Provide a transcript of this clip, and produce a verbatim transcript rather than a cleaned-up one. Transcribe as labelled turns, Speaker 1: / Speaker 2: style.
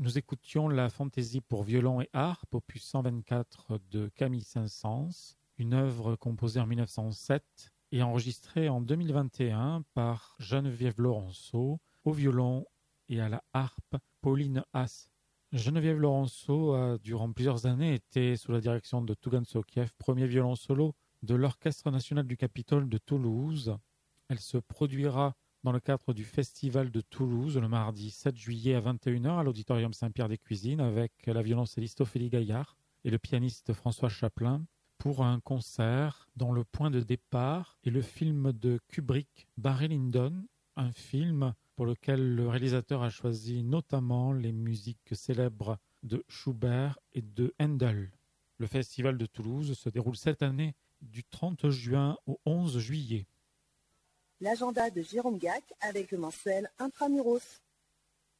Speaker 1: Nous écoutions la fantaisie pour violon et harpe, opus cent vingt-quatre de Camille Saint-Saëns, une œuvre composée en mille neuf cent sept et enregistrée en deux mille vingt et un par Geneviève Laurenceau, au violon et à la harpe Pauline Haas. Geneviève Laurenceau a durant plusieurs années été sous la direction de Tougan Sokiev, premier violon solo de l'Orchestre national du Capitole de Toulouse. Elle se produira dans le cadre du Festival de Toulouse le mardi sept juillet à vingt et une heures à l'Auditorium Saint-Pierre-des-Cuisines avec la violoncelliste Ophélie Gaillard et le pianiste François Chaplin pour un concert dont le point de départ est le film de Kubrick, Barry Lyndon, un film pour lequel le réalisateur a choisi notamment les musiques célèbres de Schubert et de Handel. Le Festival de Toulouse se déroule cette année du trente juin au onze juillet.
Speaker 2: L'agenda de Jérôme Gac avec le mensuel Intramuros.